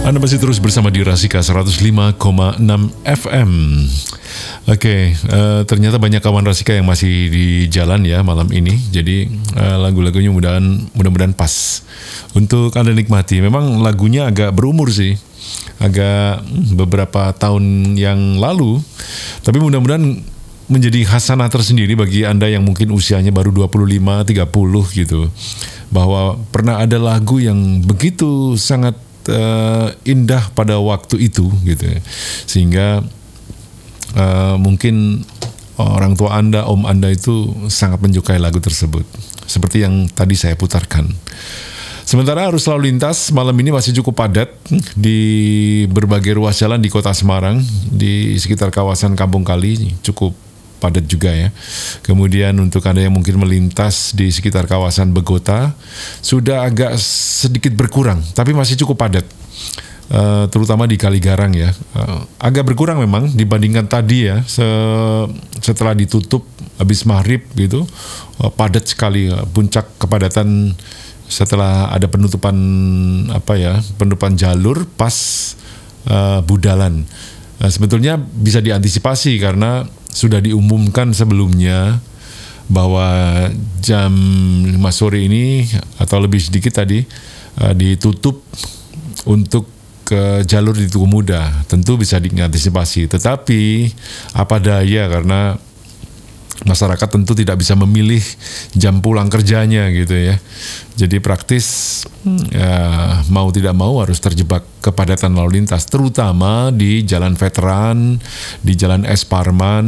Anda masih terus bersama di Rasika 105,6 FM. Oke, ternyata banyak kawan Rasika yang masih di jalan ya malam ini. Jadi lagu-lagunya mudah-mudahan pas untuk Anda nikmati. Memang lagunya agak berumur sih, agak beberapa tahun yang lalu. Tapi mudah-mudahan menjadi khasanah tersendiri bagi Anda yang mungkin usianya baru 25, 30 gitu. Bahwa pernah ada lagu yang begitu sangat indah pada waktu itu gitu. Sehingga mungkin orang tua Anda, om Anda itu sangat menyukai lagu tersebut. Seperti yang tadi saya putarkan. Sementara arus lalu lintas malam ini masih cukup padat di berbagai ruas jalan di Kota Semarang, di sekitar kawasan Kampung Kali cukup padat juga ya. Kemudian untuk Anda yang mungkin melintas di sekitar kawasan Begota sudah agak sedikit berkurang, tapi masih cukup padat. Terutama di Kaligarang ya. Agak berkurang memang dibandingkan tadi ya, setelah ditutup habis maghrib gitu, padat sekali. Puncak kepadatan setelah ada penutupan penutupan jalur pas Budalan. Sebetulnya bisa diantisipasi karena sudah diumumkan sebelumnya bahwa jam 5 sore ini atau lebih sedikit tadi ditutup untuk ke jalur di Tugu Muda. Tentu bisa diantisipasi, tetapi apa daya karena masyarakat tentu tidak bisa memilih jam pulang kerjanya gitu ya. Jadi praktis mau tidak mau harus terjebak kepadatan lalu lintas, terutama di Jalan Veteran, di Jalan Es Parman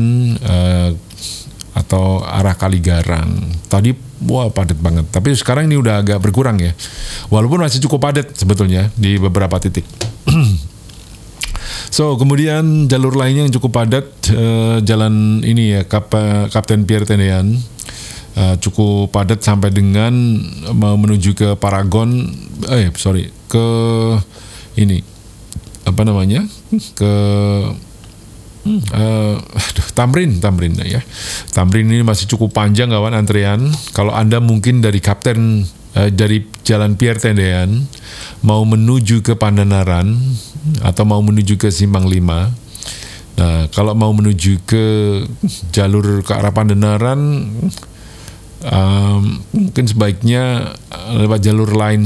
atau arah Kaligarang. Tadi padat banget, tapi sekarang ini udah agak berkurang ya. Walaupun masih cukup padat sebetulnya di beberapa titik. So, kemudian jalur lainnya yang cukup padat, jalan ini ya, Kapten Pierre Tendean, cukup padat sampai dengan mau menuju ke Paragon, ke ini, ke Tamrin ya. Tamrin ini masih cukup panjang kawan antrian. Kalau Anda mungkin dari dari Jalan Pierre Tendean mau menuju ke Pandanaran atau mau menuju ke Simpang 5. Nah, kalau mau menuju ke jalur ke arah Pandanaran, mungkin sebaiknya lewat jalur lain